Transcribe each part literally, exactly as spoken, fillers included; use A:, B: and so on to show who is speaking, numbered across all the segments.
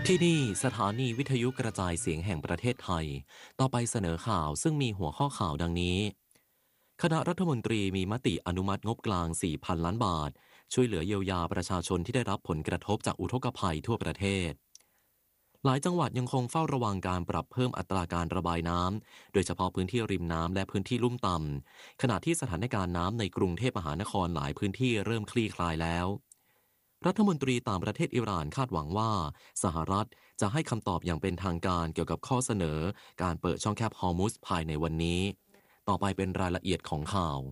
A: ที่นี่สถานีวิทยุกระจายเสียงแห่งประเทศไทยต่อไปเสนอข่าวซึ่งมีหัวข้อข่าวดังนี้คณะรัฐมนตรีมีมติอนุมัติงบกลาง สี่พัน ล้านบาทช่วยเหลือเยียวยาประชาชนที่ได้รับผลกระทบจากอุทกภัยทั่วประเทศหลายจังหวัดยังคงเฝ้าระวังการปรับเพิ่มอัตราการระบายน้ำโดยเฉพาะพื้นที่ริมน้ำและพื้นที่ลุ่มต่ำขณะที่สถานการณ์น้ำในกรุงเทพมหานครหลายพื้นที่เริ่มคลี่คลายแล้วรัฐมนตรีต่างประเทศอิหร่านคาดหวังว่าสหรัฐจะให้คำตอบอย่างเป็นทางการเกี่ยวกับข้อเสนอการเปิดช่องแคบฮอร์มุซภายในวันนี้ต่อไปเป็นรายละเอียดของข่าว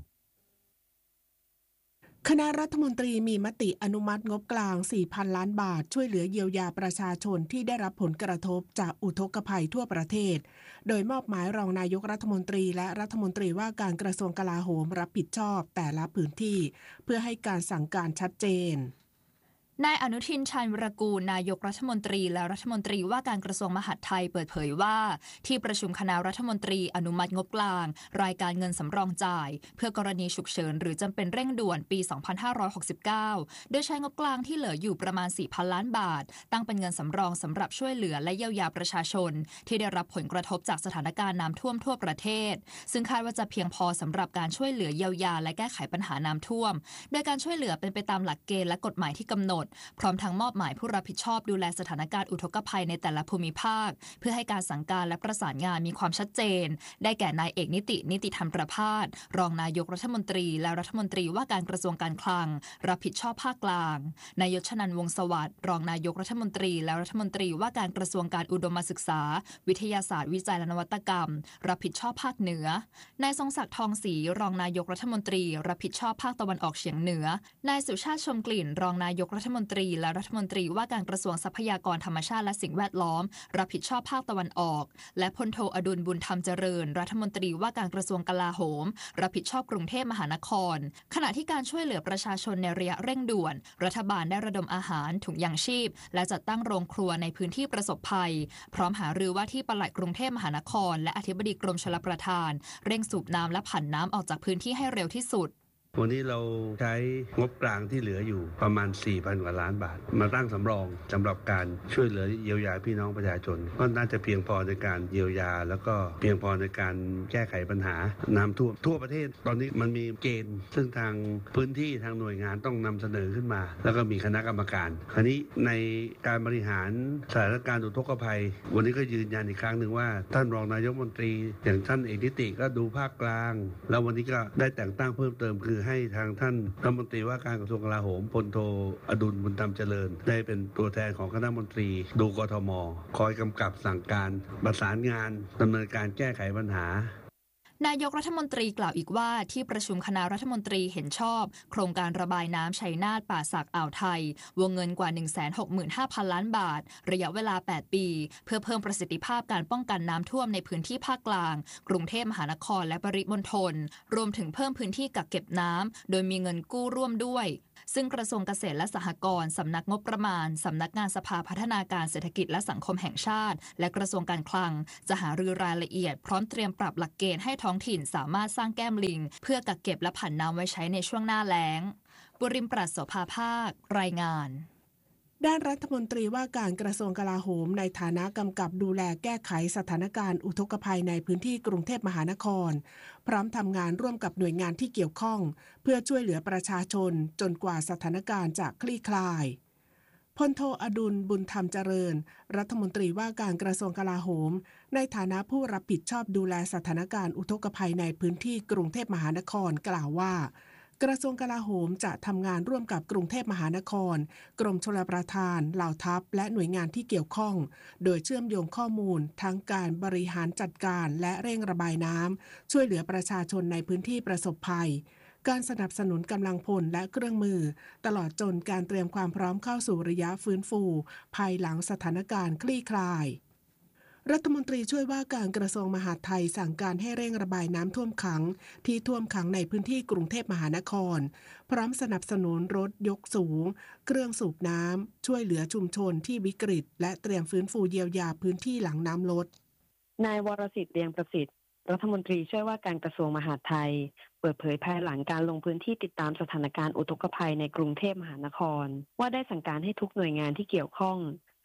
B: คณะรัฐมนตรีมีมติอนุมัติงบกลาง สี่พัน ล้านบาทช่วยเหลือเยียวยาประชาชนที่ได้รับผลกระทบจากอุทกภัยทั่วประเทศโดยมอบหมายรองนายกรัฐมนตรีและรัฐมนตรีว่าการกระทรวงกลาโหมรับผิดชอบแต่ละพื้นที่เพื่อให้การสั่งการชัดเจน
C: นายอนุทินชาญวิรากูลนายกรัฐมนตรีและรัฐมนตรีว่าการกระทรวงมหาดไทยเปิดเผยว่าที่ประชุมคณะรัฐมนตรีอนุมัติงบกลางรายการเงินสำรองจ่ายเพื่อกรณีฉุกเฉินหรือจำเป็นเร่งด่วนปี สองพันห้าร้อยหกสิบเก้า โดยใช้งบกลางที่เหลืออยู่ประมาณ สี่พัน ล้านบาทตั้งเป็นเงินสำรองสำหรับช่วยเหลือและเยียวยาประชาชนที่ได้รับผลกระทบจากสถานการณ์น้ำท่วมทั่วประเทศซึ่งคาดว่าจะเพียงพอสำหรับการช่วยเหลือเยียวยาและแก้ไขปัญหาน้ำท่วมโดยการช่วยเหลือเป็นไปตามหลักเกณฑ์และกฎหมายที่กำหนดพร้อมทั้งมอบหมายผู้รับผิดชอบดูแลสถานการณ์อุทกภัยในแต่ละภูมิภาคเพื่อให้การสั่งการและประสานงานมีความชัดเจนได้แก่นายเอกนิตินิติธรรมประภาสรองนายกรัฐมนตรีและรัฐมนตรีว่าการกระทรวงการคลังรับผิดชอบภาคกลางนายยศนันท์วงศ์สวัสดิ์รองนายกรัฐมนตรีและรัฐมนตรีว่าการกระทรวงการอุดมศึกษาวิทยาศาสตร์วิจัยและนวัตกรรมรับผิดชอบภาคเหนือนายทรงศักดิ์ทองศรีรองนายกรัฐมนตรีรับผิดชอบภาคตะวันออกเฉียงเหนือนายสุชาติชมกลิ่นรองนายกรัฐมนตรีและรัฐมนตรีว่าการกระทรวงทรัพยากรธรรมชาติและสิ่งแวดล้อมรับผิดชอบภาคตะวันออกและพลโทอดุลบุญธรรมเจริญรัฐมนตรีว่าการกระทรวงกลาโหมรับผิดชอบกรุงเทพมหานครขณะที่การช่วยเหลือประชาชนในระยะเร่งด่วนรัฐบาลได้ระดมอาหารถุงยางชีพและจัดตั้งโรงครัวในพื้นที่ประสบภัยพร้อมหารือว่าที่ปลัดกรุงเทพมหานครและอธิบดีกรมชลประทานเร่งสูบน้ำและผันน้ำออกจากพื้นที่ให้เร็วที่สุด
D: วันนี้เราใช้งบกลางที่เหลืออยู่ประมาณ สี่พัน กว่าล้านบาทมาตั้งสำรองสำหรับการช่วยเหลือเยียวยาพี่น้องประชาชนก็น่าจะเพียงพอในการเยียวยาแล้วก็เพียงพอในการแก้ไขปัญหาน้ำท่วมทั่วประเทศตอนนี้มันมีเกณฑ์ซึ่งทางพื้นที่ทางหน่วยงานต้องนำเสนอขึ้นมาแล้วก็มีคณะกรรมการคราวนี้ในการบริหารสถานการณ์อุทกภัยวันนี้ก็ยืนยันอีกครั้งหนึ่งว่าท่านรองนายกรัฐมนตรีอย่างท่านเอกนิติก็ดูภาคกลางแล้ววันนี้ก็ได้แต่งตั้งเพิ่มเติมคือให้ทางท่านรัฐมนตรีว่าการกระทรวงกลาโหมพลโทอดุลบุญธรรมเจริญได้เป็นตัวแทนของคณะมนตรีดูกทม.คอยกำกับสั่งการประสานงานดำเนินการแก้ไขปัญหาน
C: ายกรัฐมนตรีกล่าวอีกว่าที่ประชุมคณะรัฐมนตรีเห็นชอบโครงการระบายน้ำชัยนาทป่าสักอ่าวไทยวงเงินกว่า หนึ่งแสนหกหมื่นห้าพัน ล้านบาทระยะเวลาแปดปีเพื่อเพิ่มประสิทธิภาพการป้องกันน้ำท่วมในพื้นที่ภาคกลางกรุงเทพมหานครและปริมณฑลรวมถึงเพิ่มพื้นที่กักเก็บน้ำโดยมีเงินกู้ร่วมด้วยซึ่งกระทรวงเกษตรและสหกรณ์สำนักงบประมาณสำนักงานสภาพัฒนาการเศรษฐกิจและสังคมแห่งชาติและกระทรวงการคลังจะหารือรายละเอียดพร้อมเตรียมปรับหลักเกณฑ์ให้ท้องถิ่นสามารถสร้างแก้มลิงเพื่อกักเก็บและผันน้ำไว้ใช้ในช่วงหน้าแล้งบุริมปราศโสภาภาครายงาน
B: ด้านรัฐมนตรีว่าการกระทรวงกลาโหมในฐานะกำกับดูแลแก้ไขสถานการณ์อุทกภัยในพื้นที่กรุงเทพมหานครพร้อมทำงานร่วมกับหน่วยงานที่เกี่ยวข้องเพื่อช่วยเหลือประชาชนจนกว่าสถานการณ์จะคลี่คลายพลโทอดุลบุญธรรมเจริญรัฐมนตรีว่าการกระทรวงกลาโหมในฐานะผู้รับผิดชอบดูแลสถานการณ์อุทกภัยในพื้นที่กรุงเทพมหานครกล่าวว่ากระทรวงกลาโหมจะทำงานร่วมกับกรุงเทพมหานครกรมชลประทานเหล่าทัพและหน่วยงานที่เกี่ยวข้องโดยเชื่อมโยงข้อมูลทั้งการบริหารจัดการและเร่งระบายน้ำช่วยเหลือประชาชนในพื้นที่ประสบภัยการสนับสนุนกำลังพลและเครื่องมือตลอดจนการเตรียมความพร้อมเข้าสู่ระยะฟื้นฟูภายหลังสถานการณ์คลี่คลายรัฐมนตรีช่วยว่าการกระทรวงมหาดไทยสั่งการให้เร่งระบายน้ำท่วมขังที่ท่วมขังในพื้นที่กรุงเทพมหานครพร้อมสนับสนุนรถยกสูงเครื่องสูบน้ำช่วยเหลือชุมชนที่วิกฤตและเตรียมฟื้นฟูเยียวยาพื้นที่หลังน้ำลด
E: นายวรสิทธิ์เรียงประสิทธิ์รัฐมนตรีช่วยว่าการกระทรวงมหาดไทยเปิดเผยภายหลังการลงพื้นที่ติดตามสถานการณ์อุทกภัยในกรุงเทพมหานครว่าได้สั่งการให้ทุกหน่วยงานที่เกี่ยวข้อง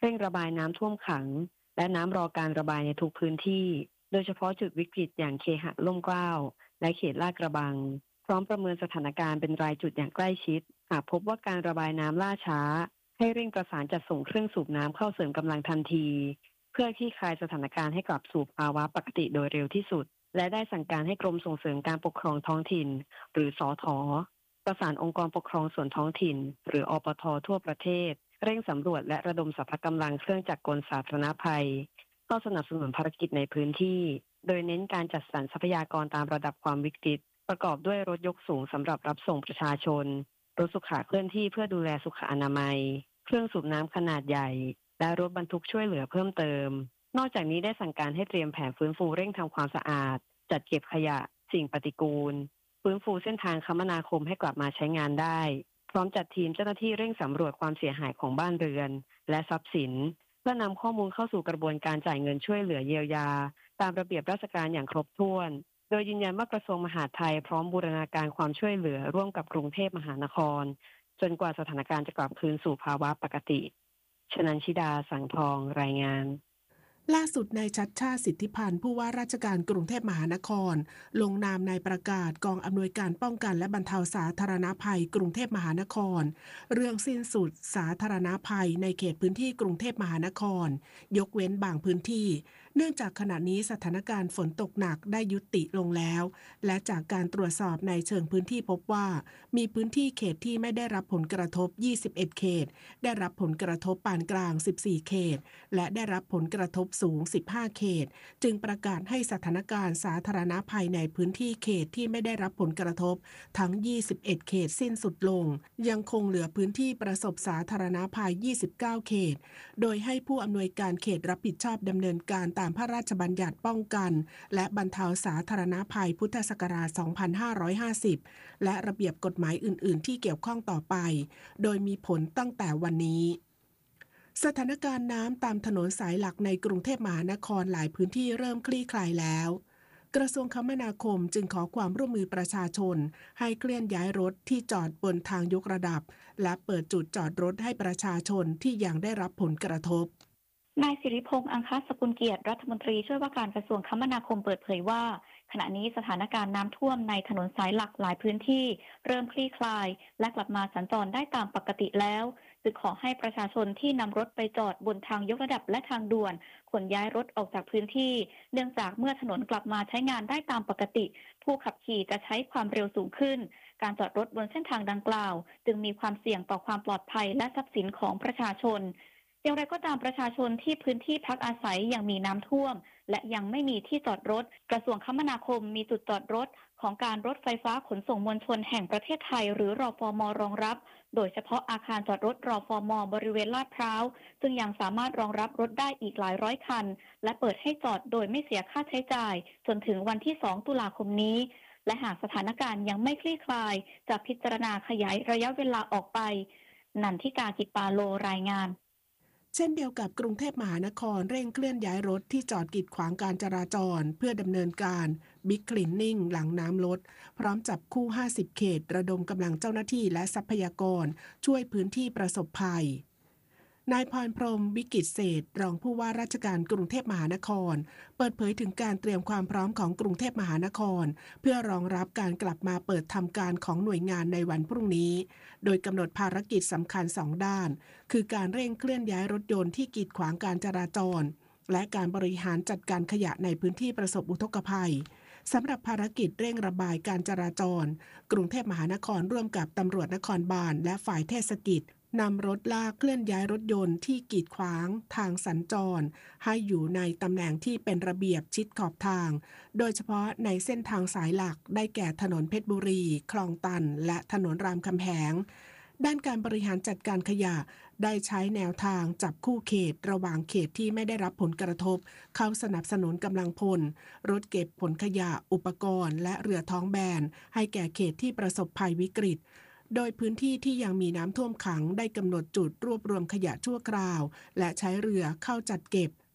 E: เร่งระบายน้ำท่วมขังและน้ำรอการระบายในทุกพื้นที่โดยเฉพาะจุดวิกฤตอย่างเคหะร่มเกล้าและเขตลาดกระบังพร้อมประเมินสถานการณ์เป็นรายจุดอย่างใกล้ชิดหากพบว่าการระบายน้ำล่าช้าให้เร่งประสานจัดส่งเครื่องสูบน้ำเข้าเสริมกำลังทันทีเพื่อคลี่คลายสถานการณ์ให้กลับสู่ภาวะปกติโดยเร็วที่สุดและได้สั่งการให้กรมส่งเสริมการปกครองท้องถิ่นหรือสท.ประสานองค์กรปกครองส่วนท้องถิ่นหรืออปท.ทั่วประเทศเร่งสำรวจและระดมสรรพกำลังเครื่องจักรกลสาธารณภัยเข้าสนับสนุนภารกิจในพื้นที่โดยเน้นการจัดสรรทรัพยากรตามระดับความวิกฤตประกอบด้วยรถยกสูงสำหรับรับส่งประชาชนรถสุขาเคลื่อนที่เพื่อดูแลสุขอนามัยเครื่องสูบน้ำขนาดใหญ่และรถบรรทุกช่วยเหลือเพิ่มเติมนอกจากนี้ได้สั่งการให้เตรียมแผนฟื้นฟูเร่งทำความสะอาดจัดเก็บขยะสิ่งปฏิกูลฟื้นฟูเส้นทางคมนาคมให้กลับมาใช้งานได้พร้อมจัดทีมเจ้าหน้าที่เร่งสำรวจความเสียหายของบ้านเรือนและทรัพย์สินเพื่อนำข้อมูลเข้าสู่กระบวนการจ่ายเงินช่วยเหลือเยียวยาตามระเบียบราชการอย่างครบถ้วนโดยยืนยันว่ากระทรวงมหาดไทยพร้อมบูรณาการความช่วยเหลือร่วมกับกรุงเทพมหานครจนกว่าสถานการณ์จะกลับคืนสู่ภาวะปกติชนันชิดาสังทองรายงาน
B: ล่าสุดนายชัชชาติสิทธิพันธ์ผู้ว่าราชการกรุงเทพมหานครลงนามในประกาศกองอำนวยการป้องกันและบรรเทาสาธารณภัยกรุงเทพมหานครเรื่องสิ้นสุดสาธารณภัยในเขตพื้นที่กรุงเทพมหานครยกเว้นบางพื้นที่เนื่องจากขณะนี้สถานการณ์ฝนตกหนักได้ยุติลงแล้วและจากการตรวจสอบในเชิงพื้นที่พบว่ามีพื้นที่เขตที่ไม่ได้รับผลกระทบยี่สิบเอ็ดเขตได้รับผลกระทบปานกลางสิบสี่เขตและได้รับผลกระทบสูงสิบห้าเขตจึงประกาศให้สถานการณ์สาธารณภัยในพื้นที่เขตที่ไม่ได้รับผลกระทบทั้งยี่สิบเอ็ดเขตสิ้นสุดลงยังคงเหลือพื้นที่ประสบสาธารณภัยยี่สิบเก้าเขตโดยให้ผู้อำนวยการเขตรับผิดชอบดำเนินการตามพระราชบัญญัติป้องกันและบรรเทาสาธารณภัยพุทธศักราชสองพันห้าร้อยห้าสิบและระเบียบกฎหมายอื่นๆที่เกี่ยวข้องต่อไปโดยมีผลตั้งแต่วันนี้สถานการณ์น้ำตามถนนสายหลักในกรุงเทพมหานครหลายพื้นที่เริ่มคลี่คลายแล้วกระทรวงคมนาคมจึงขอความร่วมมือประชาชนให้เคลื่อนย้ายรถที่จอดบนทางยกระดับและเปิดจุดจอดรถให้ประชาชนที่ยังได้รับผลกระทบ
F: นายสิริพงษ์อังคสกุลเกียรติรัฐมนตรีช่วยว่าการกระทรวงคมนาคมเปิดเผยว่าขณะนี้สถานการณ์น้ำท่วมในถนนสายหลักหลายพื้นที่เริ่มคลี่คลายและกลับมาสัญจรได้ตามปกติแล้วจึงขอให้ประชาชนที่นำรถไปจอดบนทางยกระดับและทางด่วนขนย้ายรถออกจากพื้นที่เนื่องจากเมื่อถนนกลับมาใช้งานได้ตามปกติผู้ขับขี่จะใช้ความเร็วสูงขึ้นการจอดรถบนเส้นทางดังกล่าวจึงมีความเสี่ยงต่อความปลอดภัยและทรัพย์สินของประชาชนอย่างไรก็ตามประชาชนที่พื้นที่พักอาศัยยังมีน้ำท่วมและยังไม่มีที่จอดรถกระทรวงคมนาคมมีจุดจอดรถของการรถไฟฟ้าขนส่งมวลชนแห่งประเทศไทยหรือรฟม.รองรับโดยเฉพาะอาคารจอดรถรฟม.บริเวณลาดพร้าวซึ่งยังสามารถรองรับรถได้อีกหลายร้อยคันและเปิดให้จอดโดยไม่เสียค่าใช้จ่ายจนถึงวันที่สองตุลาคมนี้และหากสถานการณ์ยังไม่คลี่คลายจะพิจารณาขยายระยะเวลาออกไปนันทิกา กิจปาโลรายงาน
B: เช่นเดียวกับกรุงเทพมหานครเร่งเคลื่อนย้ายรถที่จอดกีดขวางการจราจรเพื่อดำเนินการบิ๊กคลีนนิ่งหลังน้ำลดพร้อมจับคู่ห้าสิบเขตระดมกำลังเจ้าหน้าที่และทรัพยากรช่วยพื้นที่ประสบภัยนายพรพรหมวิกิตเศรษฐ์รองผู้ว่าราชการกรุงเทพมหานครเปิดเผยถึงการเตรียมความพร้อมของกรุงเทพมหานครเพื่อรองรับการกลับมาเปิดทำการของหน่วยงานในวันพรุ่งนี้โดยกำหนดภารกิจสำคัญสองด้านคือการเร่งเคลื่อนย้ายรถยนต์ที่กีดขวางการจราจรและการบริหารจัดการขยะในพื้นที่ประสบอุทกภัยสำหรับภารกิจเร่งระบายการจราจรกรุงเทพมหานครร่วมกับตำรวจนครบาลและฝ่ายเทศกิจนำรถลากเคลื่อนย้ายรถยนต์ที่กีดขวางทางสัญจรให้อยู่ในตำแหน่งที่เป็นระเบียบชิดขอบทางโดยเฉพาะในเส้นทางสายหลักได้แก่ถนนเพชรบุรีคลองตันและถนนรามคำแหงด้านการบริหารจัดการขยะได้ใช้แนวทางจับคู่เขตระหว่างเขตที่ไม่ได้รับผลกระทบเข้าสนับสนุนกำลังพลรถเก็บผลขยะอุปกรณ์และเรือท้องแบนให้แก่เขตที่ประสบภัยวิกฤตโดยพื้นที่ที่ยังมีน้ำท่วมขังได้กำหนดจุดรวบรวมขยะชั่วคราวและใช้เรือเข้าจัดเก็บ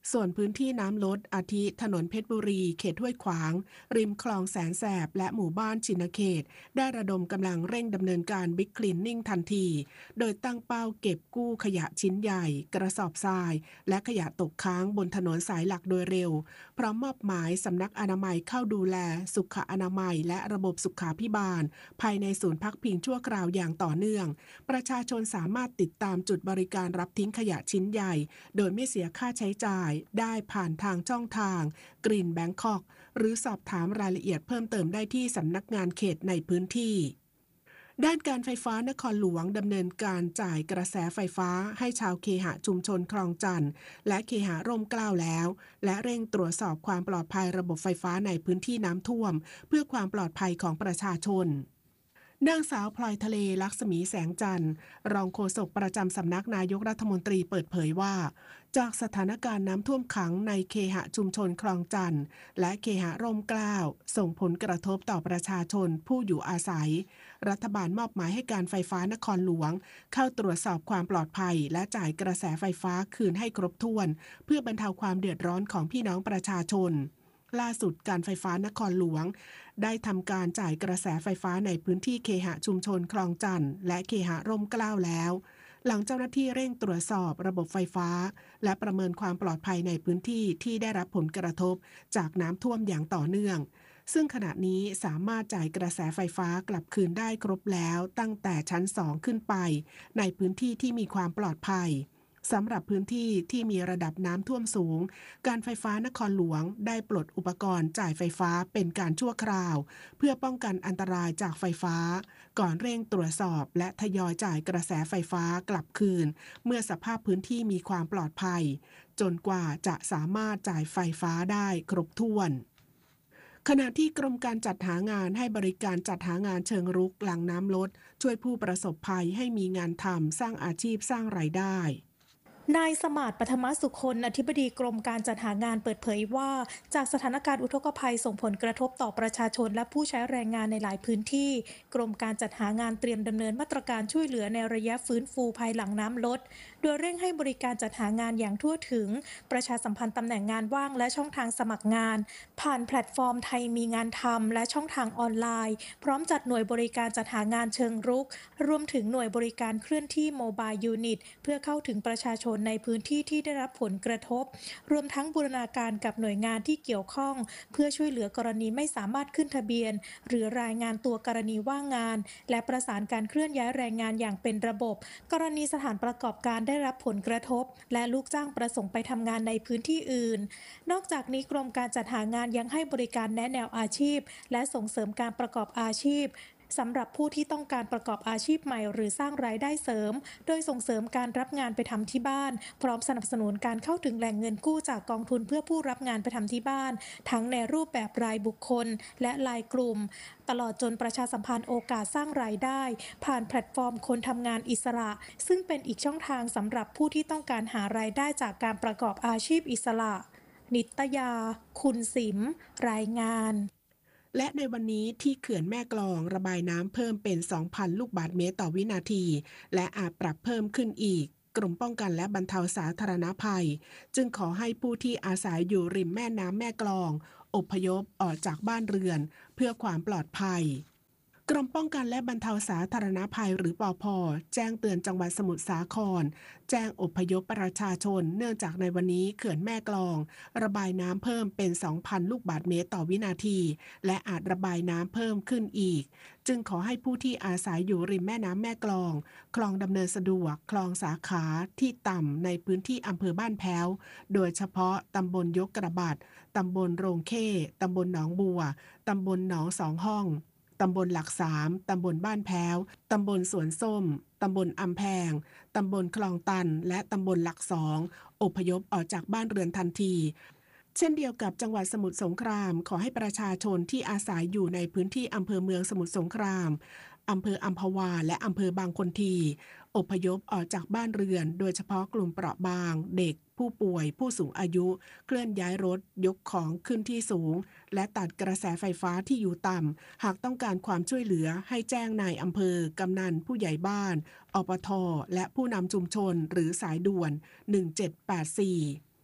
B: ส่วนพื้นที่น้ำลดอาทิถนนเพชรบุรีเขตห้วยขวางริมคลองแสนแสบและหมู่บ้านชินเขตได้ระดมกำลังเร่งดำเนินการบิ๊กคลีนนิ่งทันทีโดยตั้งเป้าเก็บกู้ขยะชิ้นใหญ่กระสอบทรายและขยะตกค้างบนถนนสายหลักโดยเร็วพร้อมมอบหมายสำนักอนามัยเข้าดูแลสุขอนามัยและระบบสุขาภิบาลภายในศูนย์พักพิงชั่วคราวอย่างต่อเนื่องประชาชนสามารถติดตามจุดบริการรับทิ้งขยะชิ้นใหญ่โดยไม่เสียค่าใช้จ่ายได้ผ่านทางช่องทาง Green Bangkok หรือสอบถามรายละเอียดเพิ่มเติมได้ที่สำนักงานเขตในพื้นที่ด้านการไฟฟ้านครหลวงดำเนินการจ่ายกระแสไฟฟ้าให้ชาวเคหะชุมชนคลองจันทร์และเคหะร่มเกล้าแล้วและเร่งตรวจสอบความปลอดภัยระบบไฟฟ้าในพื้นที่น้ำท่วมเพื่อความปลอดภัยของประชาชนนางสาวพลอยทะเลลักษมีแสงจันทร์รองโฆษกประจำสำนักนายกรัฐมนตรีเปิดเผยว่าจากสถานการณ์น้ำท่วมขังในเคหะชุมชนคลองจันทร์และเคหะร่มเกล้าส่งผลกระทบต่อประชาชนผู้อยู่อาศัยรัฐบาลมอบหมายให้การไฟฟ้านครหลวงเข้าตรวจสอบความปลอดภัยและจ่ายกระแสไฟฟ้าคืนให้ครบถ้วนเพื่อบรรเทาความเดือดร้อนของพี่น้องประชาชนล่าสุดการไฟฟ้านครหลวงได้ทำการจ่ายกระแสไฟฟ้าในพื้นที่เคหะชุมชนคลองจันทร์และเคหะร่มเกล้าแล้วหลังเจ้าหน้าที่เร่งตรวจสอบระบบไฟฟ้าและประเมินความปลอดภัยในพื้นที่ที่ได้รับผลกระทบจากน้ำท่วมอย่างต่อเนื่องซึ่งขณะนี้สามารถจ่ายกระแสไฟฟ้ากลับคืนได้ครบแล้วตั้งแต่ชั้นสองขึ้นไปในพื้นที่ที่มีความปลอดภัยสำหรับพื้นที่ที่มีระดับน้ำท่วมสูงการไฟฟ้านครหลวงได้ปลดอุปกรณ์จ่ายไฟฟ้าเป็นการชั่วคราวเพื่อป้องกันอันตรายจากไฟฟ้าก่อนเร่งตรวจสอบและทยอยจ่ายกระแสไฟฟ้ากลับคืนเมื่อสภาพพื้นที่มีความปลอดภัยจนกว่าจะสามารถจ่ายไฟฟ้าได้ครบถ้วนขณะที่กรมการจัดหางานให้บริการจัดหางานเชิงรุกหลังน้ำลดช่วยผู้ประสบภัยให้มีงานทำสร้างอาชีพสร้างรายได้
G: นายสมาร์ท ปฐมสุคนอธิบดีกรมการจัดหางานเปิดเผยว่าจากสถานการณ์อุทกภัยส่งผลกระทบต่อประชาชนและผู้ใช้แรงงานในหลายพื้นที่กรมการจัดหางานเตรียมดำเนินมาตรการช่วยเหลือในระยะฟื้นฟูภายหลังน้ำลดโดยเร่งให้บริการจัดหางานอย่างทั่วถึงประชาสัมพันธ์ตำแหน่งงานว่างและช่องทางสมัครงานผ่านแพลตฟอร์มไทยมีงานทำและช่องทางออนไลน์พร้อมจัดหน่วยบริการจัดหางานเชิงรุกรวมถึงหน่วยบริการเคลื่อนที่โมบายยูนิตเพื่อเข้าถึงประชาชนในพื้นที่ที่ได้รับผลกระทบรวมทั้งบูรณาการกับหน่วยงานที่เกี่ยวข้องเพื่อช่วยเหลือกรณีไม่สามารถขึ้นทะเบียนหรือรายงานตัวกรณีว่างงานและประสานการเคลื่อนย้ายแรงงานอย่างเป็นระบบกรณีสถานประกอบการได้รับผลกระทบและลูกจ้างประสงค์ไปทำงานในพื้นที่อื่นนอกจากนี้กรมการจัดหางานยังให้บริการแนะแนวอาชีพและส่งเสริมการประกอบอาชีพสำหรับผู้ที่ต้องการประกอบอาชีพใหม่หรือสร้างรายได้เสริมโดยส่งเสริมการรับงานไปทำที่บ้านพร้อมสนับสนุนการเข้าถึงแหล่งเงินกู้จากกองทุนเพื่อผู้รับงานไปทำที่บ้านทั้งในรูปแบบรายบุคคลและรายกลุ่มตลอดจนประชาสัมพันธ์โอกาสสร้างรายได้ผ่านแพลตฟอร์มคนทำงานอิสระซึ่งเป็นอีกช่องทางสำหรับผู้ที่ต้องการหารายได้จากการประกอบอาชีพอิสระนิตยาคุณสิมรายงาน
B: และในวันนี้ที่เขื่อนแม่กลองระบายน้ำเพิ่มเป็น สองพัน ลูกบาศก์เมตรต่อวินาทีและอาจปรับเพิ่มขึ้นอีกกรมป้องกันและบรรเทาสาธารณภัยจึงขอให้ผู้ที่อาศัยอยู่ริมแม่น้ำแม่กลองอพยพออกจากบ้านเรือนเพื่อความปลอดภัยกรมป้องกันและบรรเทาสาธารณภัยหรือปภ.แจ้งเตือนจังหวัดสมุทรสาครแจ้งอพยพประชาชนเนื่องจากในวันนี้เขื่อนแม่กลองระบายน้ำเพิ่มเป็น สองพัน ลูกบาศก์เมตรต่อวินาทีและอาจระบายน้ำเพิ่มขึ้นอีกจึงขอให้ผู้ที่อาศัยอยู่ริมแม่น้ำแม่กลองคลองดำเนินสะดวกคลองสาขาที่ต่ำในพื้นที่อำเภอบ้านแพ้วโดยเฉพาะตำบลยกกระบาดตำบลโรงเข้ตำบลหนองบัวตำบลหนองสองห้องตำบลหลักสามตำบลบ้านแพ้วตำบลสวนส้มตำบลอำแพงตำบลคลองตันและตำบลหลักสองอพยพออกจากบ้านเรือนทันทีเช่นเดียวกับจังหวัดสมุทรสงครามขอให้ประชาชนที่อาศัยอยู่ในพื้นที่อำเภอเมืองสมุทรสงครามอำเภออัมพวาและอำเภอบางคนทีอพยพออกจากบ้านเรือนโดยเฉพาะกลุ่มเปราะบางเด็กผู้ป่วยผู้สูงอายุเคลื่อนย้ายรถยกของขึ้นที่สูงและตัดกระแสไฟฟ้าที่อยู่ต่ำหากต้องการความช่วยเหลือให้แจ้งนายอำเภอกำนันผู้ใหญ่บ้านอปท.และผู้นำชุมชนหรือสายด่วนหนึ่งเจ็ดแปดสี่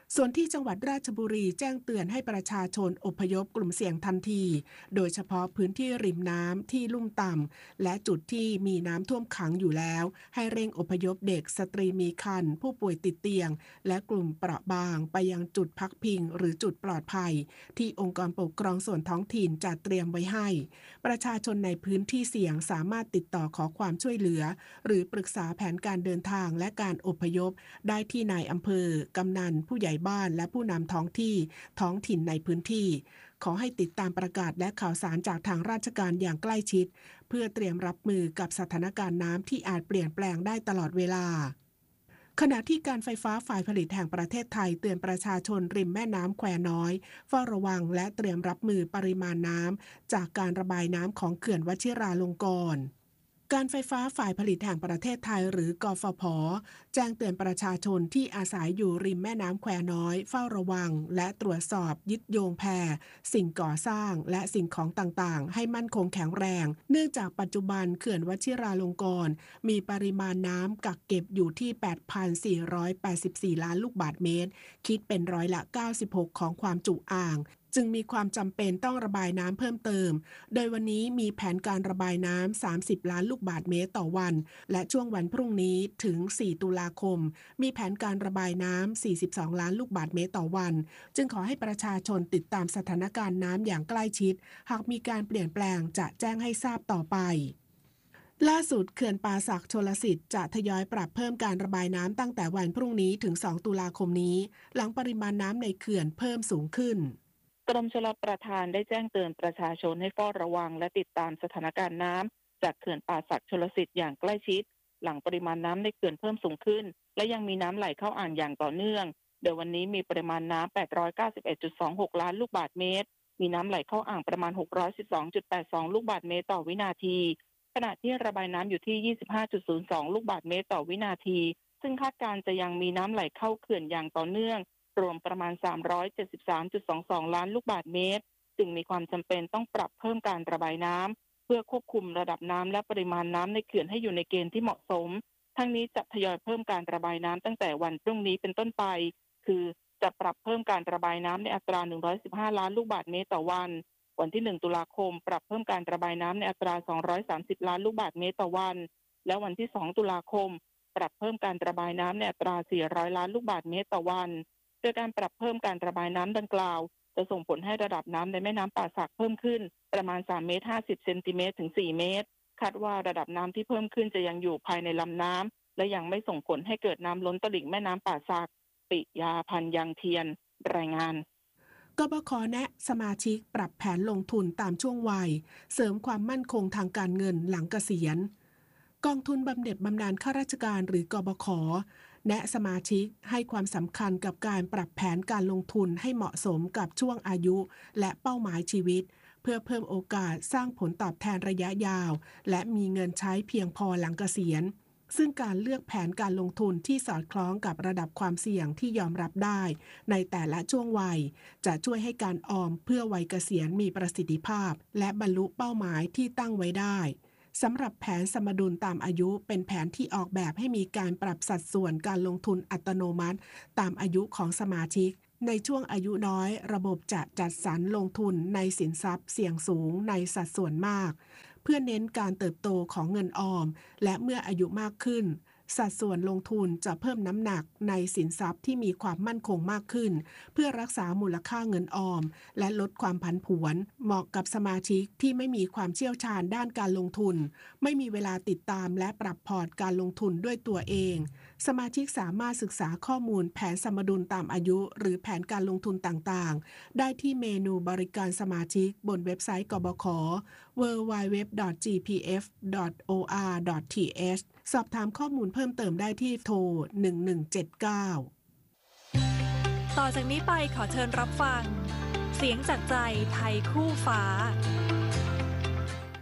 B: ส่วนที่จังหวัดราชบุรีแจ้งเตือนให้ประชาชนอพยพกลุ่มเสี่ยงทันทีโดยเฉพาะพื้นที่ริมน้ำที่ลุ่มต่ำและจุดที่มีน้ำท่วมขังอยู่แล้วให้เร่งอพยพเด็กสตรีมีครรภ์ผู้ป่วยติดเตียงและกลุ่มเปราะบางไปยังจุดพักพิงหรือจุดปลอดภัยที่องค์กรปกครองส่วนท้องถิ่นจัดเตรียมไว้ให้ประชาชนในพื้นที่เสี่ยงสามารถติดต่อขอความช่วยเหลือหรือปรึกษาแผนการเดินทางและการอพยพได้ที่นายอำเภอกำนันผู้ใหญ่บ้านและผู้นำท้องที่ท้องถิ่นในพื้นที่ขอให้ติดตามประกาศและข่าวสารจากทางราชการอย่างใกล้ชิดเพื่อเตรียมรับมือกับสถานการณ์น้ำที่อาจเปลี่ยนแปลงได้ตลอดเวลาขณะที่การไฟฟ้าฝ่ายผลิตแห่งประเทศไทยเตือนประชาชนริมแม่น้ำแควน้อยเฝ้าระวังและเตรียมรับมือปริมาณน้ำจากการระบายน้ำของเขื่อนวชิราลงกรณ์การไฟฟ้าฝ่ายผลิตแห่งประเทศไทยหรือกฟผ.แจ้งเตือนประชาชนที่อาศัยอยู่ริมแม่น้ำแควน้อยเฝ้าระวังและตรวจสอบยึดโยงแพสิ่งก่อสร้างและสิ่งของต่างๆให้มั่นคงแข็งแรงเนื่องจากปัจจุบันเขื่อนวชิราลงกรณ์มีปริมาณน้ำกักเก็บอยู่ที่ แปดพันสี่ร้อยแปดสิบสี่ ล้านลูกบาศก์เมตรคิดเป็นร้อยละเก้าสิบหกของความจุอ่างจึงมีความจำเป็นต้องระบายน้ำเพิ่มเติมโดยวันนี้มีแผนการระบายน้ำสามสิบล้านลูกบาศก์เมตรต่อวันและช่วงวันพรุ่งนี้ถึงสี่ตุลาคมมีแผนการระบายน้ำสี่สิบสองล้านลูกบาศก์เมตรต่อวันจึงขอให้ประชาชนติดตามสถานการณ์น้ำอย่างใกล้ชิดหากมีการเปลี่ยนแปลงจะแจ้งให้ทราบต่อไปล่าสุดเขื่อนป่าสักชลสิทธิ์จะทยอยปรับเพิ่มการระบายน้ำตั้งแต่วันพรุ่งนี้ถึงสองตุลาคมนี้หลังปริมาณน้ำในเขื่อนเพิ่มสูงขึ้น
H: กรมชลประทานได้แจ้งเตือนประชาชนให้เฝ้าระวังและติดตามสถานการณ์น้ำจากเขื่อนป่าสักชลสิทธิ์อย่างใกล้ชิดหลังปริมาณน้ำในเขื่อนเพิ่มสูงขึ้นและยังมีน้ำไหลเข้าอ่างอย่างต่อเนื่องโดยวันนี้มีปริมาณน้ำ แปดร้อยเก้าสิบเอ็ดจุดสองหก ล้านลูกบาศก์เมตรมีน้ำไหลเข้าอ่างประมาณ หกร้อยสิบสองจุดแปดสอง ลูกบาศก์เมตรต่อวินาทีขณะที่ระบายน้ำอยู่ที่ ยี่สิบห้าจุดศูนย์สอง ลูกบาศก์เมตรต่อวินาทีซึ่งคาดการณ์จะยังมีน้ำไหลเข้าเขื่อนอย่างต่อเนื่องรวมประมาณ สามร้อยเจ็ดสิบสามจุดสองสอง ล้านลูกบาศก์เมตรจึงมีความจำเป็นต้องปรับเพิ่มการระบายน้ำเพื่อควบคุมระดับน้ำและปริมาณน้ำในเขื่อนให้อยู่ในเกณฑ์ที่เหมาะสมทั้งนี้จะทยอยเพิ่มการระบายน้ำตั้งแต่วันพรุ่งนี้เป็นต้นไปคือจะปรับเพิ่มการระบายน้ำในอัตราหนึ่งร้อยสิบห้าล้านลูกบาศก์เมตรต่อวันวันที่หนึ่งตุลาคมปรับเพิ่มการระบายน้ำในอัตราสองร้อยสามสิบล้านลูกบาศก์เมตรต่อวันและวันที่สองตุลาคมปรับเพิ่มการระบายน้ำในอัตราสี่ร้อยล้านลูกบาศก์เมตรต่อวันโดยการปรับเพิ่มการระบายน้ำดังกล่าวจะส่งผลให้ระดับน้ำในแม่น้ำป่าสักเพิ่มขึ้นประมาณสามเมตรห้าสิบเซนติเมตรถึงสี่เมตรคาดว่าระดับน้ำที่เพิ่มขึ้นจะยังอยู่ภายในลำน้ำและยังไม่ส่งผลให้เกิดน้ำล้นตลิ่งแม่น้ำป่าสักปิยาพันธ์ยังเทียนรายงาน
B: กบข.แนะสมาชิกปรับแผนลงทุนตามช่วงวัยเสริมความมั่นคงทางการเงินหลังเกษียณกองทุนบำเหน็จบำนาญข้าราชการหรือกบข.แนะสมาชิกให้ความสำคัญกับการปรับแผนการลงทุนให้เหมาะสมกับช่วงอายุและเป้าหมายชีวิตเพื่อเพิ่มโอกาสสร้างผลตอบแทนระยะยาวและมีเงินใช้เพียงพอหลังเกษียณซึ่งการเลือกแผนการลงทุนที่สอดคล้องกับระดับความเสี่ยงที่ยอมรับได้ในแต่ละช่วงวัยจะช่วยให้การออมเพื่อวัยเกษียณมีประสิทธิภาพและบรรลุเป้าหมายที่ตั้งไว้ได้สำหรับแผนสมดุลตามอายุเป็นแผนที่ออกแบบให้มีการปรับสัดส่วนการลงทุนอัตโนมัติตามอายุของสมาชิกในช่วงอายุน้อยระบบจะจัดสรรลงทุนในสินทรัพย์เสี่ยงสูงในสัดส่วนมากเพื่อเน้นการเติบโตของเงินออมและเมื่ออายุมากขึ้นสัดส่วนลงทุนจะเพิ่มน้ำหนักในสินทรัพย์ที่มีความมั่นคงมากขึ้นเพื่อรักษามูลค่าเงินออมและลดความผันผวนเหมาะกับสมาชิกที่ไม่มีความเชี่ยวชาญด้านการลงทุนไม่มีเวลาติดตามและปรับพอร์ตการลงทุนด้วยตัวเองสมาชิกสามารถศึกษาข้อมูลแผนสมดุลตามอายุหรือแผนการลงทุนต่างๆได้ที่เมนูบริการสมาชิกบนเว็บไซต์กบข ดับเบิลยู ดับเบิลยู ดับเบิลยู ดอท จี พี เอฟ ดอท โอ อาร์ ดอท ที เอช สอบถามข้อมูลเพิ่มเติมได้ที่โทรหนึ่งหนึ่งเจ็ดเก้า
I: ต่อจากนี้ไปขอเชิญรับฟังเสียงจากใจไทยคู่ฟ้า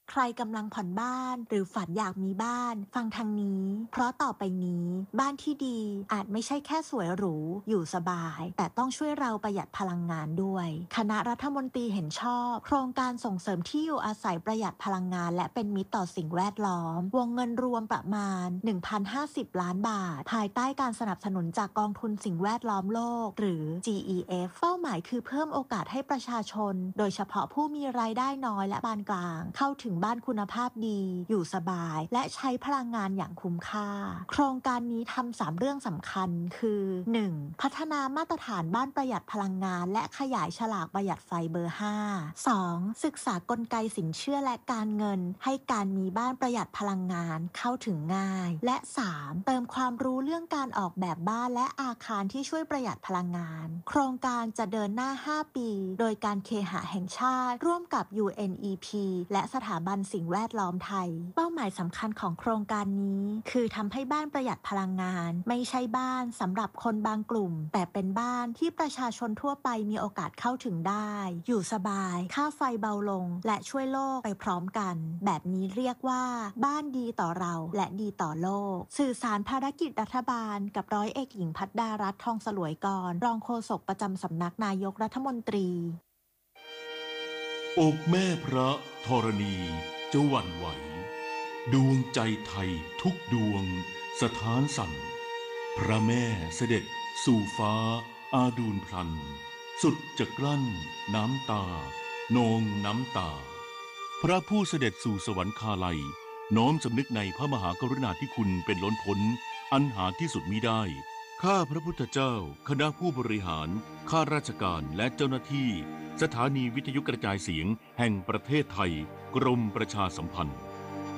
J: ใครกำลังผ่อนบ้านหรือฝันอยากมีบ้านฟังทางนี้เพราะต่อไปนี้บ้านที่ดีอาจไม่ใช่แค่สวยหรูอยู่สบายแต่ต้องช่วยเราประหยัดพลังงานด้วยคณะรัฐมนตรีเห็นชอบโครงการส่งเสริมที่อยู่อาศัยประหยัดพลังงานและเป็นมิตรต่อสิ่งแวดล้อมวงเงินรวมประมาณ หนึ่งพันห้าสิบ ล้านบาทภายใต้การสนับสนุนจากกองทุนสิ่งแวดล้อมโลกหรือ จี อี เอฟ เป้าหมายคือเพิ่มโอกาสให้ประชาชนโดยเฉพาะผู้มีรายได้น้อยและปานกลางเข้าถึงบ้านคุณภาพดีอยู่สบายและใช้พลังงานอย่างคุ้มค่าโครงการนี้ทำสามเรื่องสำคัญคือ หนึ่ง พัฒนามาตรฐานบ้านประหยัดพลังงานและขยายฉลากประหยัดไฟเบอร์ ห้า สอง ศึกษากลไกสินเชื่อและการเงินให้การมีบ้านประหยัดพลังงานเข้าถึงง่ายและ สาม เติมความรู้เรื่องการออกแบบบ้านและอาคารที่ช่วยประหยัดพลังงานโครงการจะเดินหน้า ห้า ปีโดยการเคหะแห่งชาติร่วมกับ ยู เอ็น อี พี และสถาบันสิ่งแวดล้อมไทยเป้าหมายสำคัญของโครงการนี้คือทำให้บ้านประหยัดพลังงานไม่ใช่บ้านสำหรับคนบางกลุ่มแต่เป็นบ้านที่ประชาชนทั่วไปมีโอกาสเข้าถึงได้อยู่สบายค่าไฟเบาลงและช่วยโลกไปพร้อมกันแบบนี้เรียกว่าบ้านดีต่อเราและดีต่อโลกสื่อสารภารกิจรัฐบาลกับร้อยเอกหญิงพัดดารัตน์ทองสลวยกรรองโฆษกประจำสำนักนายกรัฐมนตรี
K: อกแม่พระธรณีจะหวั่นไหวดวงใจไทยทุกดวงสถานสั่นพระแม่เสด็จสู่ฟ้าอาดูลพลันสุดจะกลั้นน้ำตานองน้ำตาพระผู้เสด็จสู่สวรรคาลัยน้อมสำนึกในพระมหากรุณาธิคุณเป็นล้นพ้นอันหาที่สุดมิได้ข้าพระพุทธเจ้าคณะผู้บริหารข้าราชการและเจ้าหน้าที่สถานีวิทยุกระจายเสียงแห่งประเทศไทยกรมประชาสัมพันธ์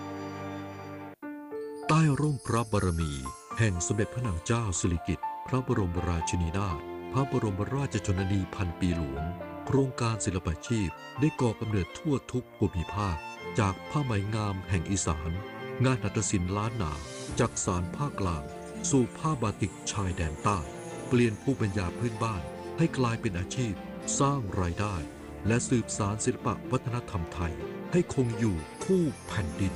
L: ใต้ร่มพระบารมีแห่งสมเด็จพระนางเจ้าสิริกิติ์พระบรมราชินีนาถพระบรมราชชนนีพันปีหลวงโครงการศิลปาชีพได้ก่อกำเนิดทั่วทุกภูมิภาคจากผ้าไหมงามแห่งอีสานงานหัตถศิลป์ล้านนาจากสานภาคกลางสู่ผ้าบาติกชายแดนใต้เปลี่ยนภูมิปัญญาพื้นบ้านให้กลายเป็นอาชีพสร้างรายได้และสืบสานศิลปวัฒนธรรมไทยให้คงอยู่คู่แผ่นดิน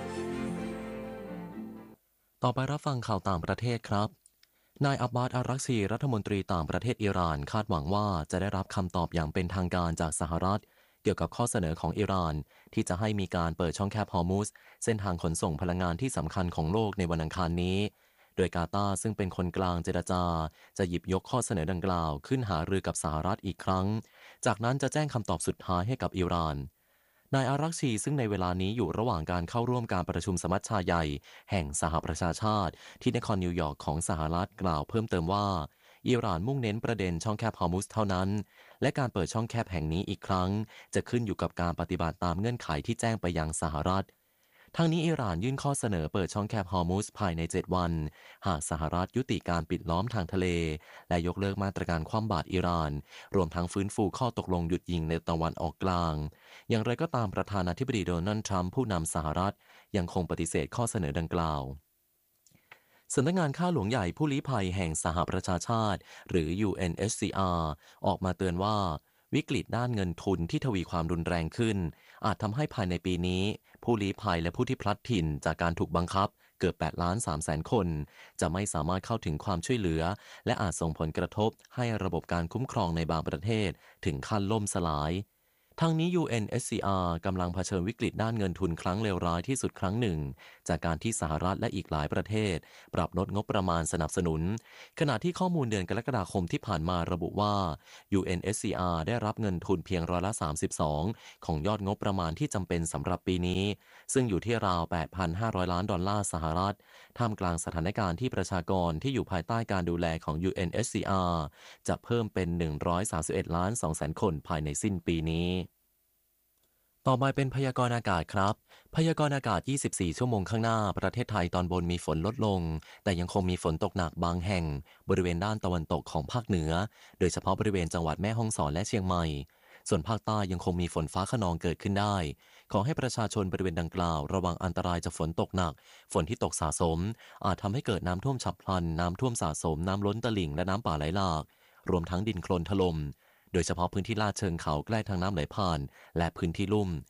A: ต่อไปรับฟังข่าวต่างประเทศครับนายอับบาส อารักซีรัฐมนตรีต่างประเทศอิหร่านคาดหวังว่าจะได้รับคำตอบอย่างเป็นทางการจากสหรัฐเกี่ยวกับข้อเสนอของอิหร่านที่จะให้มีการเปิดช่องแคบฮอร์มุซเส้นทางขนส่งพลังงานที่สำคัญของโลกในวันอังคารนี้โดยกาตาร์ซึ่งเป็นคนกลางเจรจาจะหยิบยกข้อเสนอดังกล่าวขึ้นหารือกับสหรัฐอีกครั้งจากนั้นจะแจ้งคำตอบสุดท้ายให้กับอิหร่านนายอารักชีซึ่งในเวลานี้อยู่ระหว่างการเข้าร่วมการประชุมสมัชชาใหญ่แห่งสหประชาชาติที่นครนิวยอร์กของสหรัฐกล่าวเพิ่มเติมว่าอิหร่านมุ่งเน้นประเด็นช่องแคบฮอร์มุซเท่านั้นและการเปิดช่องแคบแห่งนี้อีกครั้งจะขึ้นอยู่กับการปฏิบัติตามเงื่อนไขที่แจ้งไปยังสหรัฐทางนี้อิหร่านยื่นข้อเสนอเปิดช่องแคบฮอร์มุซภายในเจ็ดวันหากสหรัฐยุติการปิดล้อมทางทะเลและยกเลิกมาตรการคว่ำบาตรอิหร่านรวมทั้งฟื้นฟูข้อตกลงหยุดยิงในตะวันออกกลางอย่างไรก็ตามประธานาธิบดีโดนัลด์ทรัมป์ผู้นำสหรัฐยังคงปฏิเสธข้อเสนอดังกล่าวสำนักงานข้าหลวงใหญ่ผู้ลี้ภัยแห่งสหประชาชาติหรือ ยู เอ็น เอช ซี อาร์ ออกมาเตือนว่าวิกฤตด้านเงินทุนที่ทวีความรุนแรงขึ้นอาจทำให้ภายในปีนี้ผู้ลี้ภัยและผู้ที่พลัดถิ่นจากการถูกบังคับเกือบแปดล้านสามแสนคนจะไม่สามารถเข้าถึงความช่วยเหลือและอาจส่งผลกระทบให้ระบบการคุ้มครองในบางประเทศถึงขั้นล่มสลายทั้งนี้ ยู เอ็น เอช ซี อาร์ กำลังเผชิญวิกฤตด้านเงินทุนครั้งเลวร้ายที่สุดครั้งหนึ่งจากการที่สหรัฐและอีกหลายประเทศปรับลดงบประมาณสนับสนุนขณะที่ข้อมูลเดือนกรกฎาคมที่ผ่านมาระบุว่า ยู เอ็น เอช ซี อาร์ ได้รับเงินทุนเพียงร้อยละสามสิบสองของยอดงบประมาณที่จำเป็นสำหรับปีนี้ซึ่งอยู่ที่ราว แปดพันห้าร้อย ล้านดอลลาร์สหรัฐท่ามกลางสถานการณ์ที่ประชากรที่อยู่ภายใต้การดูแลของ ยู เอ็น เอช ซี อาร์ จะเพิ่มเป็นหนึ่งร้อยสามสิบเอ็ดล้านสองแสนคนภายในสิ้นปีนี้ต่อไปเป็นพยากรณ์อากาศครับพยากรณ์อากาศยี่สิบสี่ชั่วโมงข้างหน้าประเทศไทยตอนบนมีฝนลดลงแต่ยังคงมีฝนตกหนักบางแห่งบริเวณด้านตะวันตกของภาคเหนือโดยเฉพาะบริเวณจังหวัดแม่ฮ่องสอนและเชียงใหม่ส่วนภาคใต้ยังคงมีฝนฟ้าคะนองเกิดขึ้นได้ขอให้ประชาชนบริเวณดังกล่าวระวังอันตรายจากฝนตกหนักฝนที่ตกสะสมอาจทำให้เกิดน้ำท่วมฉับพลันน้ำท่วมสะสมน้ำล้นตลิ่งและน้ำป่าไหลหลากรวมทั้งดินโคลนถล่มโดยเฉพาะพื้นที่ลาดเชิงเขาใกล้ทางน้ำไหลผ่านและพื้นที่ลุ่ม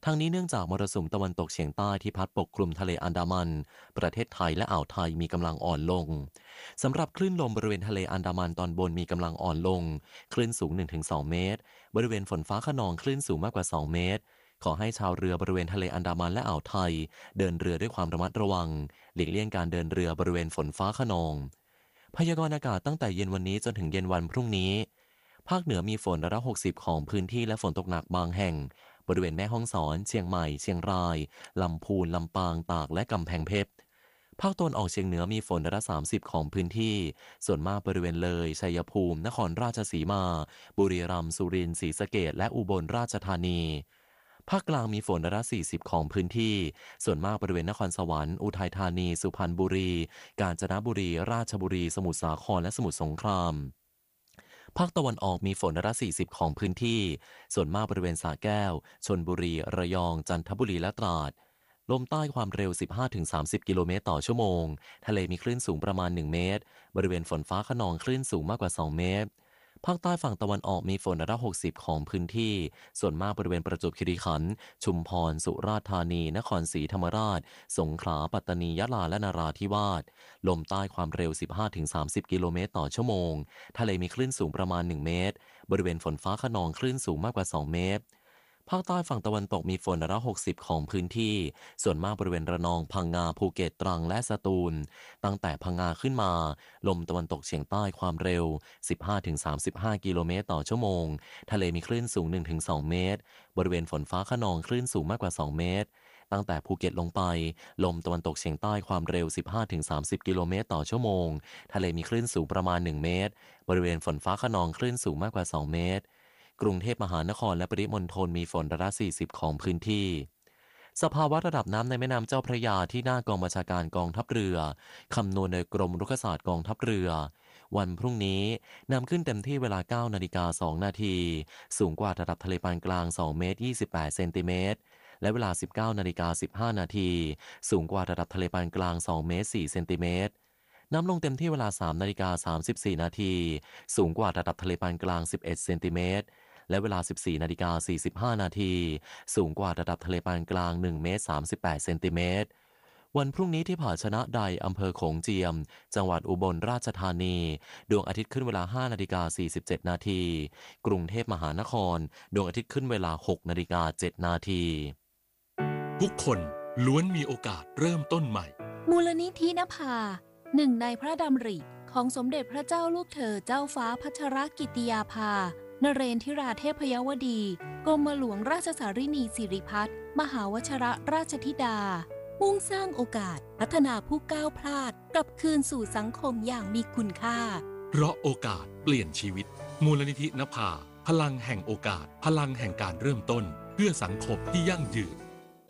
A: ทั้งนี้เนื่องจากมรสุมตะวันตกเฉียงใต้ที่พัดปกคลุมทะเลอันดามันประเทศไทยและอ่าวไทยมีกำลังอ่อนลงสำหรับคลื่นลมบริเวณทะเลอันดามันตอนบนมีกำลังอ่อนลงคลื่นสูง หนึ่งถึงสอง เมตรบริเวณฝนฟ้าคะนองคลื่นสูงมากกว่าสองเมตรขอให้ชาวเรือบริเวณทะเลอันดามันและอ่าวไทยเดินเรือด้วยความระมัดระวังหลีกเลี่ยงการเดินเรือบริเวณฝนฟ้าคะนองพยากรณ์อากาศตั้งแต่เย็นวันนี้จนถึงเย็นวันพรุ่งนี้ภาคเหนือมีฝนร้อยละหกสิบของพื้นที่และฝนตกหนักบางแห่งบริเวณแม่ฮ่องสอนเชียงใหม่เชียงรายลำพูนลำปางตากและกำแพงเพชรภาคตะวันออกเฉียงเหนือมีฝนร้อยละสามสิบของพื้นที่ส่วนมากบริเวณเลยชัยภูมินครราชสีมาบุรีรัมย์สุรินทร์ศรีสะเกษและอุบลราชธานีภาคกลางมีฝนร้อยละสี่สิบของพื้นที่ส่วนมากบริเวณนครสวรรค์อุทัยธานีสุพรรณบุรีกาญจนบุรีราชบุรีสมุทรสาครและสมุทรสงครามภาคตะวันออกมีฝนร้อยละสี่สิบของพื้นที่ส่วนมากบริเวณสระแก้วชลบุรีระยองจันทบุรีและตราดลมใต้ความเร็ว สิบห้าถึงสามสิบ กิโลเมตรต่อชั่วโมงทะเลมีคลื่นสูงประมาณหนึ่งเมตรบริเวณฝนฟ้าคะนองคลื่นสูงมากกว่าสองเมตรภาคใต้ฝั่งตะวันออกมีฝนร้อยละหกสิบของพื้นที่ส่วนมากบริเวณประจวบคีรีขันธ์ชุมพรสุราษฎร์ธานีนครศรีธรรมราชสงขลาปัตตานียะลาและนราธิวาสลมใต้ความเร็ว สิบห้าถึงสามสิบ กิโลเมตรต่อชั่วโมงทะเลมีคลื่นสูงประมาณหนึ่งเมตรบริเวณฝนฟ้าคะนองคลื่นสูงมากกว่าสองเมตรภาคใต้ฝั่งตะวันตกมีฝนร้อยละหกสิบของพื้นที่ส่วนมากบริเวณระนองพังงาภูเก็ตตรังและสตูลตั้งแต่พังงาขึ้นมาลมตะวันตกเฉียงใต้ความเร็ว สิบห้าถึงสามสิบห้า กิโลเมตรต่อชั่วโมงทะเลมีคลื่นสูง หนึ่งถึงสอง เมตรบริเวณฝนฟ้าคะนองคลื่นสูงมากกว่าสองเมตรตั้งแต่ภูเก็ตลงไปลมตะวันตกเฉียงใต้ความเร็ว สิบห้าถึงสามสิบ กิโลเมตรต่อชั่วโมงทะเลมีคลื่นสูงประมาณหนึ่งเมตรบริเวณฝนฟ้าคะนองคลื่นสูงมากกว่าสองเมตรกรุงเทพมหานครและปริมณฑลมีฝนร้อยละสี่สิบของพื้นที่สภาวะระดับน้ำในแม่น้ำเจ้าพระยาที่หน้ากองบัญชาการกองทัพเรือคำนวณโดยกรมรุกขศาสตร์กองทัพเรือวันพรุ่งนี้น้ำขึ้นเต็มที่เวลา เก้านาฬิกาสองนาทีสูงกว่าระดับทะเลปานกลางสองเมตรยี่สิบแปดเซนติเมตรและเวลา สิบเก้านาฬิกาสิบห้านาทีสูงกว่าระดับทะเลปานกลางสองเมตรสี่เซนติเมตรน้ำลงเต็มที่เวลา สามนาฬิกาสามสิบสี่นาทีสูงกว่าระดับทะเลปานกลางสิบเอ็ดเซนติเมตรและเวลา สิบสี่นาฬิกาสี่สิบห้านาทีสูงกว่าระดับทะเลปานกลางหนึ่งเมตรสามสิบแปดเซนติเมตรวันพรุ่งนี้ที่ผาชนะใดอำเภอโขงเจียมจังหวัดอุบลราชธานีดวงอาทิตย์ขึ้นเวลา ห้านาฬิกาสี่สิบเจ็ดนาทีกรุงเทพมหานครดวงอาทิตย์ขึ้นเวลา หกนาฬิกาเจ็ดนาที
K: ทุกคนล้วนมีโอกาสเริ่มต้นใหม่
M: มูลนิธินภาหนึ่งในพระดำริของสมเด็จพระเจ้าลูกเธอเจ้าฟ้าพัชรกิติยาภานเรนทิราเทพยวดีกรมหลวงราชสารินีสิริพัฒน์มหาวชรราชธิดามุ่งสร้างโอกาสพัฒนาผู้ก้าวพลาดกลับคืนสู่สังคมอย่างมีคุณค่า
K: เพราะโอกาสเปลี่ยนชีวิตมูลนิธินภาพลังแห่งโอกาสพลังแห่งการเริ่มต้นเพื่อสังคมที่ยั่งยืน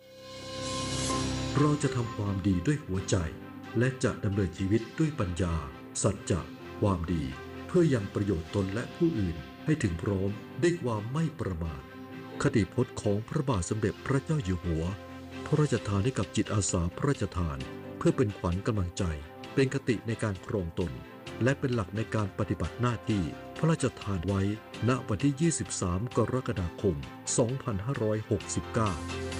L: เราจะทำความดีด้วยหัวใจและจะดำเนินชีวิตด้วยปัญญาสัจจะความดีเพื่อยังประโยชน์ตนและผู้อื่นให้ถึงพร้อมด้วยความไม่ประมาทคติพจน์ของพระบาทสมเด็จพระเจ้าอยู่หัวพระราชทานให้กับจิตอาสาพระราชทานเพื่อเป็นขวัญกำลังใจเป็นคติในการครองตนและเป็นหลักในการปฏิบัติหน้าที่พระราชทานไว้ณวันที่ยี่สิบสามกรกฎาคมสองพันห้าร้อยหกสิบเก้า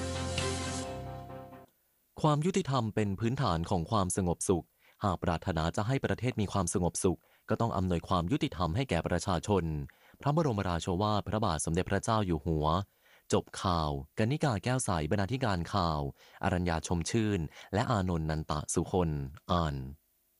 A: ความยุติธรรมเป็นพื้นฐานของความสงบสุขหากปรารถนาจะให้ประเทศมีความสงบสุขก็ต้องอำนวยความยุติธรรมให้แก่ประชาชนพระบรมราโชวาทพระบาทสมเด็จพระเจ้าอยู่หัวจบข่าวกนิกาแก้วใสบรรณาธิการข่าวอรัญญาชมชื่นและอานนท์นันตะสุคนอ่าน